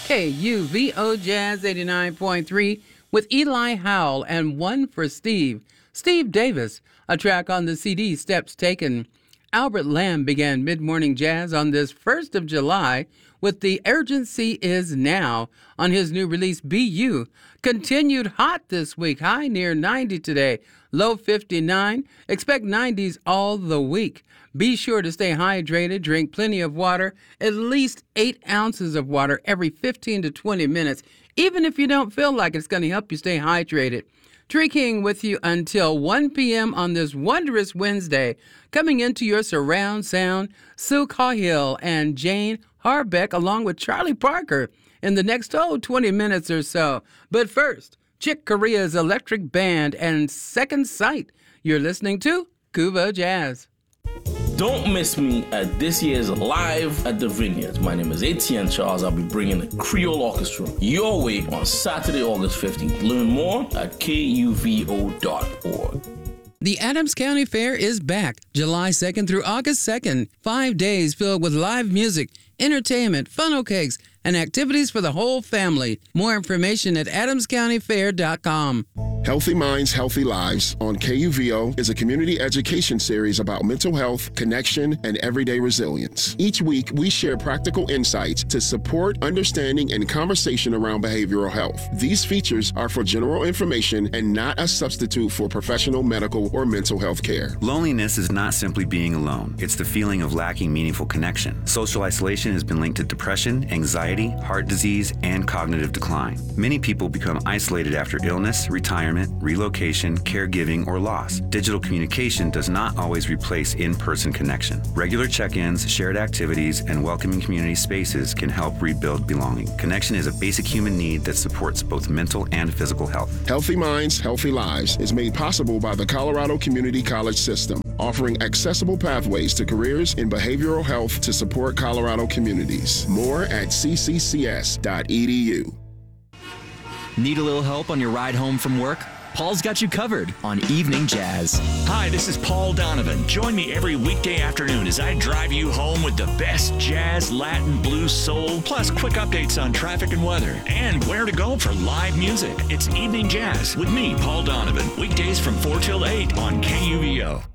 KUVO Jazz 89.3 with Eli Howell and One for Steve. Steve Davis, a track on the CD Steps Taken. Albert Lamb began mid-morning jazz on this 1st of July with The Urgency Is Now on his new release, Be You. Continued hot this week, high near 90 today, low 59. Expect 90s all the week. Be sure to stay hydrated, drink plenty of water, at least 8 ounces of water every 15 to 20 minutes, even if you don't feel like it's going to help you stay hydrated. Tree King with you until 1 p.m. on this wondrous Wednesday. Coming into your surround sound, Sue Cahill and Jane Harbeck along with Charlie Parker in the next 20 minutes or so. But first, Chick Corea's Electric Band and Second Sight. You're listening to KUVO Jazz. Don't miss me at this year's Live at the Vineyards. My name is Etienne Charles. I'll be bringing the Creole Orchestra your way on Saturday, August 15th. Learn more at kuvo.org. The Adams County Fair is back July 2nd through August 2nd. 5 days filled with live music, entertainment, funnel cakes, and activities for the whole family. More information at adamscountyfair.com. Healthy Minds, Healthy Lives on KUVO is a community education series about mental health, connection, and everyday resilience. Each week, we share practical insights to support understanding and conversation around behavioral health. These features are for general information and not a substitute for professional medical or mental health care. Loneliness is not simply being alone. It's the feeling of lacking meaningful connection. Social isolation has been linked to depression, anxiety, heart disease, and cognitive decline. Many people become isolated after illness, retirement, relocation, caregiving, or loss. Digital communication does not always replace in-person connection. Regular check-ins, shared activities, and welcoming community spaces can help rebuild belonging. Connection is a basic human need that supports both mental and physical health. Healthy Minds, Healthy Lives is made possible by the Colorado Community College System, offering accessible pathways to careers in behavioral health to support Colorado communities. More at cccs.edu. Need a little help on your ride home from work? Paul's got you covered on Evening Jazz. Hi, this is Paul Donovan. Join me every weekday afternoon as I drive you home with the best jazz, Latin, blues, soul, plus quick updates on traffic and weather, and where to go for live music. It's Evening Jazz with me, Paul Donovan, weekdays from 4 till 8 on KUVO.